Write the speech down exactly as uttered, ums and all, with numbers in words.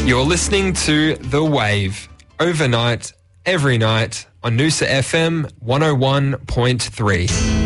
You're listening to The Wave, overnight, every night, on Noosa F M one oh one point three.